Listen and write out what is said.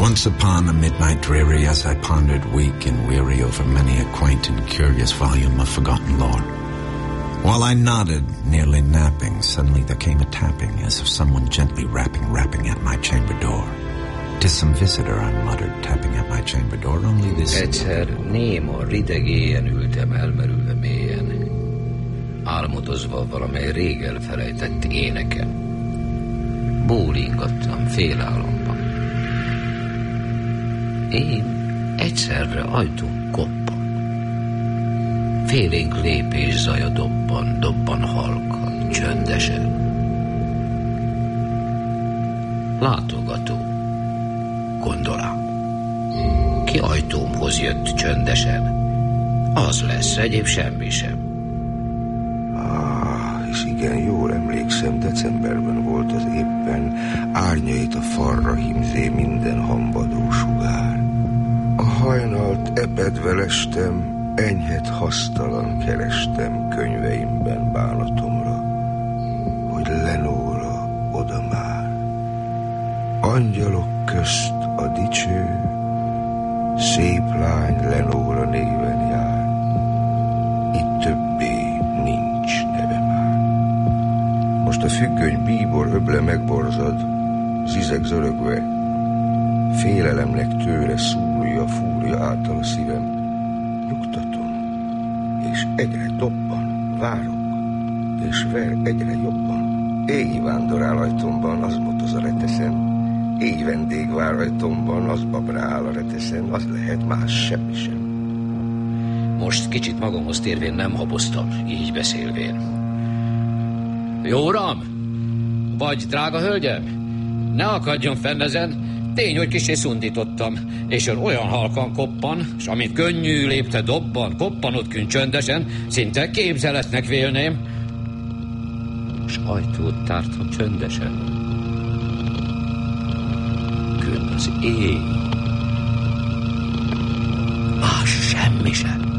Once upon a midnight dreary, as I pondered weak and weary over many a quaint and curious volume of forgotten lore, while I nodded, nearly napping, suddenly there came a tapping, as of someone gently rapping at my chamber door. "'Tis some visitor," I muttered, tapping at my chamber door. "Only this..." Egyszer néma, rideg éjjel ültem elmerülve mélyen, álmodozva valamely rég elfelejtett éneken. Bólingattam félálomban. Én egyszerre ajtón koppan. Félénk lépés zaja dobban halkan, csöndesen. Látogató, gondolám. Ki ajtómhoz jött csöndesen, az lesz, egyéb semmi sem. És igen, jól emlékszem, decemberben volt az éppen, árnyait a falra hímzé minden hamvadó sugár. A hajnalt epedve lestem, enyhet hasztalan kerestem könyveimben bánatomra, hogy Lenóra oda már. Angyalok közt a dicső, szép lány Lenóra néven jár. Itt többé nincs neve már. Most a függöny bíbor öble megborzad, zizeg zörögve, félelemnek tőle szúrja, fúrja által a szívem. Nyugtatom, és egyre dobban, várok, és ver egyre jobban. Éj vándorál ajtomban, az motoz a reteszen, éj vendég vár ajtomban, az babrál a reteszen, az lehet más semmi sem. Most kicsit magamhoz térvén nem haboztam, így beszélvén. Jó uram! Vagy drága hölgyem! Ne akadjon fenn ezen! Tény, hogy kissé szundítottam, és ön olyan halkan koppan, s amint könnyű lépte dobban, koppanott kün csöndesen, szinte képzeletnek vélném, s ajtót tártam csöndesen. Kön az éj. Más semmi sem.